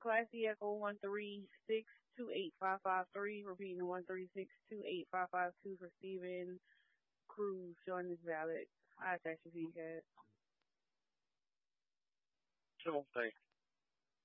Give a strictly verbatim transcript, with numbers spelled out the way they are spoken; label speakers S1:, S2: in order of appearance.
S1: Classy Echo one three six two eight five five three. Repeating one three six two eight five five two for Steven Cruz showing this valid. I attach your feedback.
S2: Sure, thanks.